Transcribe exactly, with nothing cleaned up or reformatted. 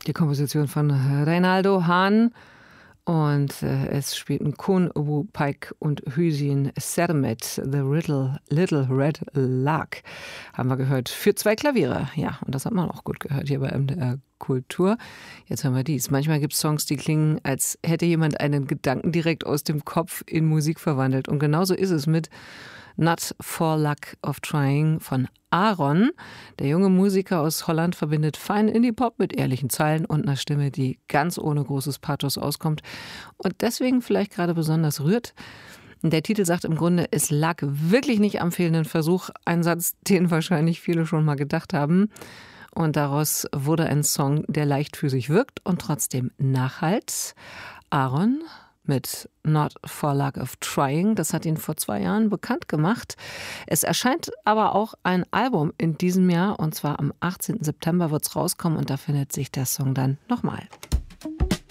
Die Komposition von Reynaldo Hahn. Und äh, es spielten Kun Wu Paik und Hüseyin Sermet, The Little, Little Red Lark, haben wir gehört, für zwei Klaviere. Ja, und das hat man auch gut gehört hier bei M D R Kultur. Jetzt haben wir dies. Manchmal gibt es Songs, die klingen, als hätte jemand einen Gedanken direkt aus dem Kopf in Musik verwandelt. Und genauso ist es mit Not for Lack of Trying von Aaron. Der junge Musiker aus Holland verbindet feinen Indie-Pop mit ehrlichen Zeilen und einer Stimme, die ganz ohne großes Pathos auskommt und deswegen vielleicht gerade besonders rührt. Der Titel sagt im Grunde, es lag wirklich nicht am fehlenden Versuch. Ein Satz, den wahrscheinlich viele schon mal gedacht haben. Und daraus wurde ein Song, der leichtfüßig wirkt und trotzdem nachhalt. Aaron mit Not for Lack of Trying. Das hat ihn vor zwei Jahren bekannt gemacht. Es erscheint aber auch ein Album in diesem Jahr und zwar am achtzehnten September wird es rauskommen und da findet sich der Song dann nochmal.